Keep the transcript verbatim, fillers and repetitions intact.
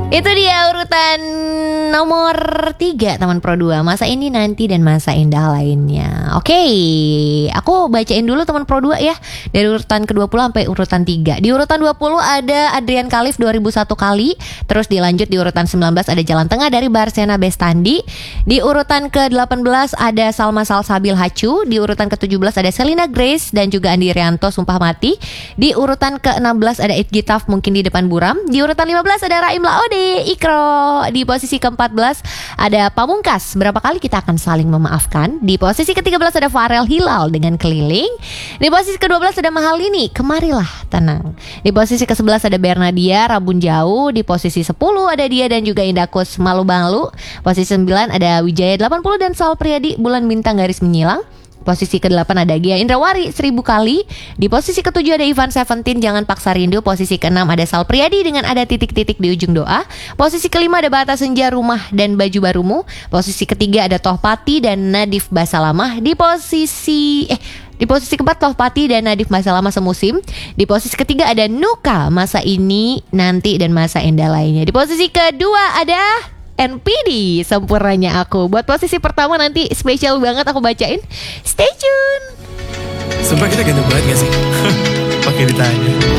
Itu dia urutan nomor tiga Taman Pro dua, masa ini nanti dan masa indah lainnya. Oke, aku bacain dulu Taman Pro dua ya, dari urutan ke dua puluh sampai urutan tiga. Di urutan dua puluh ada Adrian Khalif dua ribu satu kali. Terus dilanjut di urutan sembilan belas ada Jalan Tengah dari Barsena Bestandi. Di urutan ke delapan belas ada Salma Salsabil Hacu. Di urutan ke tujuh belas ada Selina Grace dan juga Andi Rianto Sumpah Mati. Di urutan ke enam belas ada It Gitaf Mungkin di Depan Buram. Di urutan lima belas ada Raim Laode Ikro. Di posisi ke empat belas ada Pamungkas Berapa Kali Kita Akan Saling Memaafkan. Di posisi ke tiga belas ada Farel Hilal dengan Keliling. Di posisi ke dua belas ada Mahalini Kemarilah Tenang. Di posisi ke sebelas ada Bernadia Rabun Jauh. Di posisi sepuluh ada dia dan juga Indakus Malu Banglu. Posisi sembilan ada Wijaya delapan puluh dan Sal Priadi Bulan Bintang Garis Menyilang. Posisi kedelapan ada Gia Indrawari Seribu Kali. Di posisi ketujuh ada Ivan Seventeen Jangan Paksa Rindu. Posisi keenam ada Sal Priadi dengan Ada Titik-Titik di Ujung Doa. Posisi kelima ada Bata Senja Rumah dan Baju Barumu. Posisi ketiga ada Tohpati dan Nadif Basalamah. Di posisi eh Di posisi keempat Tohpati dan Nadif Masa Lama Semusim. Di posisi ketiga ada Nuka Masa Ini Nanti dan Masa Indah Lainnya. Di posisi kedua ada N P D Sempurnanya Aku. Buat posisi pertama nanti spesial banget aku bacain. Stay tune. Sumpah kita ganteng banget gak sih? Pakai ditanya.